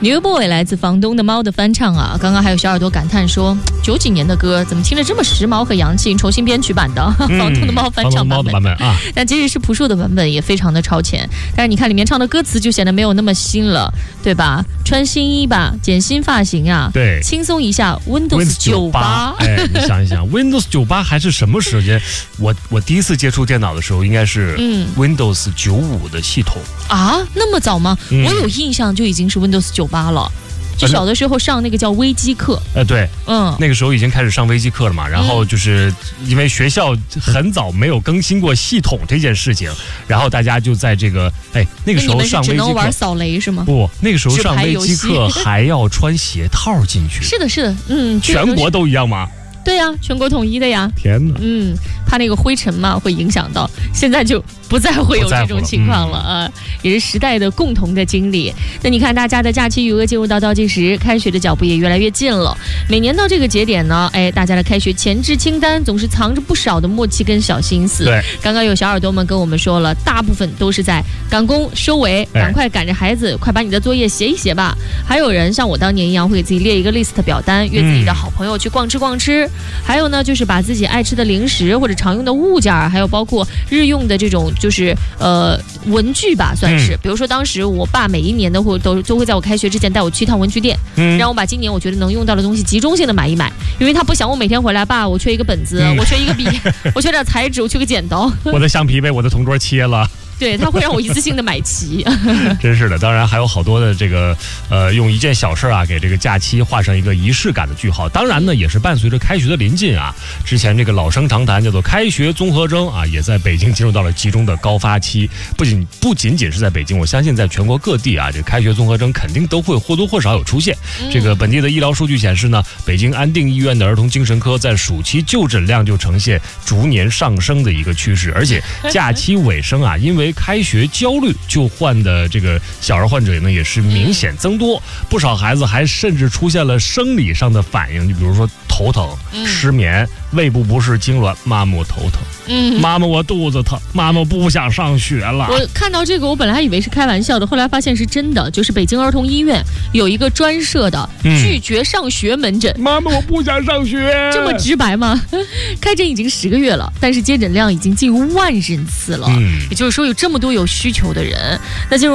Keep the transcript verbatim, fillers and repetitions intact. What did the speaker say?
New Boy 来自房东的猫的翻唱啊，刚刚还有小耳朵感叹说，九几年的歌怎么听着这么时髦和洋气？重新编曲版的、嗯、房东的猫翻唱版本， 版本啊， 但即使是朴树的版本也非常的超前。但是你看里面唱的歌词就显得没有那么新了，对吧？穿新衣吧，剪新发型啊， 对， 轻松一下 Windows 九八。 哎，你想一想，Windows 九八还是什么时间？我我第一次接触电脑的时候，应该是 Windows 九五的系统、 嗯、啊，那么早吗？ 嗯、 我有印象就已经是 Windows 九八了。就小的时候上那个叫微机课， 呃，对， 嗯， 那个时候已经开始上微机课了嘛。然后就是因为学校很早没有更新过系统这件事情，然后大家就在这个，哎，那个时候上微机课， 只能玩扫雷是吗？ 不，那个时候上微机课还要穿鞋套进去。 是的，是的，嗯， 全国都一样吗？ 对呀、啊，全国统一的呀。 天哪， 嗯，怕那个灰尘嘛会影响到，现在就不再会有这种情况了啊、嗯，也是时代的共同的经历。那你看，大家的假期余额进入到倒计时，开学的脚步也越来越近了。每年到这个节点呢，哎，大家的开学前置清单总是藏着不少的默契跟小心思。 对， 刚刚有小耳朵们跟我们说了，大部分都是在赶工收尾，赶快赶着孩子，快把你的作业写一写吧。还有人像我当年一样，会给自己列一个 list 表单，约自己的好朋友去逛吃逛吃。嗯，还有呢，就是把自己爱吃的零食或者常用的物件，还有包括日用的这种就是呃文具吧，算是、嗯。比如说当时我爸每一年都会都都会在我开学之前带我去一趟文具店，嗯，让我把今年我觉得能用到的东西集中性的买一买，因为他不想我每天回来，爸，我缺一个本子，嗯、我缺一个笔，我缺点彩纸，我缺个剪刀， 我的橡皮被我的同桌切了。 对，他会让我一次性的买齐。 真是的，当然还有好多的这个呃，用一件小事啊，给这个假期画上一个仪式感的句号。当然呢，也是伴随着开学的临近啊，之前这个老生常谈叫做开学综合征啊，也在北京进入到了集中的高发期。不仅不仅仅是在北京，我相信在全国各地啊，这开学综合征肯定都会或多或少有出现。这个本地的医疗数据显示呢，北京安定医院的儿童精神科在暑期就诊量就呈现逐年上升的一个趋势，而且假期尾声啊，因为开学焦虑就患的这个小儿患者呢也是明显增多，不少孩子还甚至出现了生理上的反应，就比如说头疼、失眠、胃部不适、痉挛，妈妈我头疼，嗯，妈妈我肚子疼，妈妈不想上学了。 我看到这个，我本来还以为是开玩笑的，后来发现是真的，就是北京儿童医院有一个专设的拒绝上学门诊。 嗯、妈妈我不想上学， 这么直白吗？开诊已经十个月了，但是接诊量已经近万人次了，嗯、也就是说有这么多有需求的人。那进入